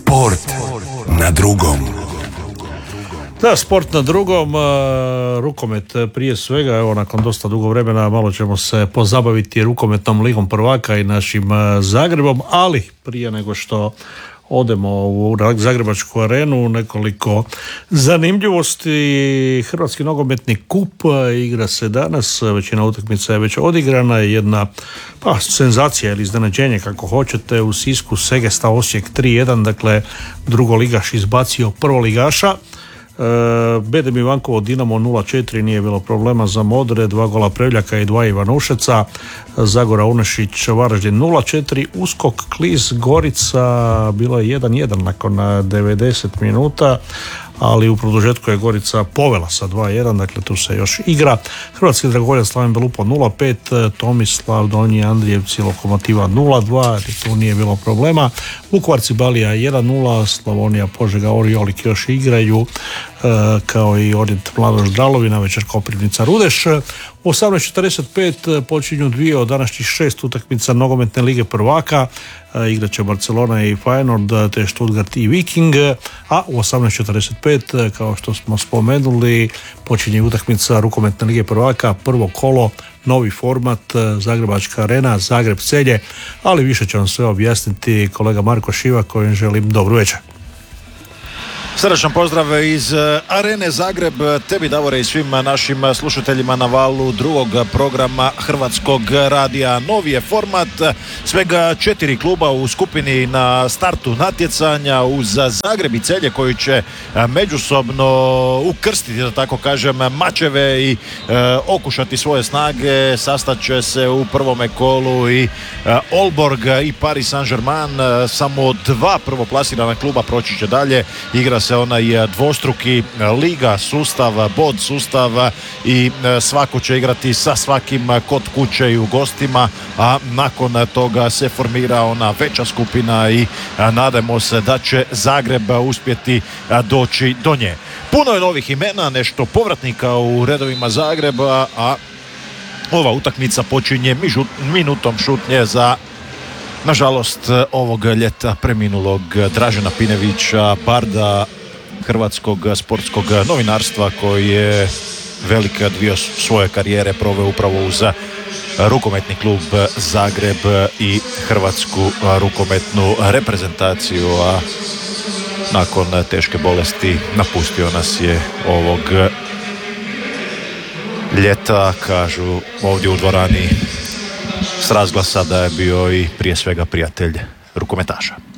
Sport na drugom. Da, sport na drugom, rukomet prije svega, evo nakon dosta dugo vremena malo ćemo se pozabaviti rukometnom ligom prvaka i našim Zagrebom, ali prije nego što odemo u Zagrebačku arenu, nekoliko zanimljivosti. Hrvatski nogometni kup igra se danas, većina utakmica je već odigrana, jedna senzacija ili iznenađenje kako hoćete, u Sisku Segesta Osijek 3-1, dakle drugoligaš izbacio prvoligaša. Bedem Ivankovo Dinamo 0-4, nije bilo problema za Modre, 2 gola Prevljaka i 2 Ivanušeca. Zagora Unešić Varaždin 0-4, Uskok Klis Gorica bilo je 1-1 nakon 90 minuta, ali u produžetku je Gorica povela sa 2-1, dakle tu se još igra. Hrvatski Dragoljac Slaven Belupo 0-5, Tomislav Donji Andrijevci Lokomotiva 0-2, tu nije bilo problema. Vukovar Cibalija 1-0, Slavonija Požega Oriolik još igraju, kao i Orient Mladoš Dralovina, večer Koprivnica Rudeš. U 18.45 počinju dvije od današnjih 6 utakmica nogometne lige prvaka. Igraće Barcelona i Feyenoord, te Stuttgart i Viking, a u 18.45 kao što smo spomenuli počinje utakmica rukometne lige prvaka, prvo kolo, novi format, Zagrebačka arena, Zagreb Celje, ali više će vam sve objasniti kolega Marko Šiva, kojem želim dobru večer. Srdačan pozdrav iz Arene Zagreb, tebi Davore i svim našim slušateljima na valu drugog programa Hrvatskog radija. Novi je format, svega 4 kluba u skupini na startu natjecanja uz Zagreb i Celje koji će međusobno ukrstiti, da tako kažem, mačeve i okušati svoje snage. Sastaće se u prvome kolu i Olborg i Paris Saint-Germain, samo 2 prvoplasirana kluba proći će dalje. Igra se onaj dvostruki liga sustav, bod sustav i svako će igrati sa svakim kod kuće i u gostima, a nakon toga se formira ona veća skupina i nadamo se da će Zagreb uspjeti doći do nje. Puno je novih imena, nešto povratnika u redovima Zagreba, a ova utakmica počinje minutom šutnje za, nažalost, ovog ljeta preminulog Dražena Pinevića, barda hrvatskog sportskog novinarstva koji je velik dio svoje karijere proveo upravo uz rukometni klub Zagreb i hrvatsku rukometnu reprezentaciju, a nakon teške bolesti napustio nas je ovog ljeta, kažu ovdje u dvorani s razglasa da je bio i prije svega prijatelj rukometaša.